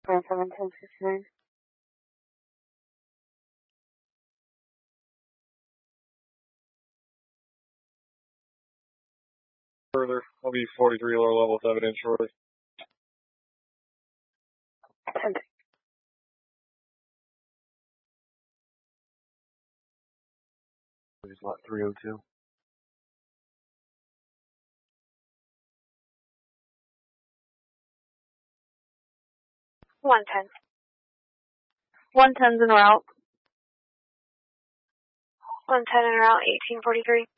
271069. Further, I'll be 43 lower level with evidence shortly. 10. Please, lot 302. 110. 110's en route. 110 en route, 1843.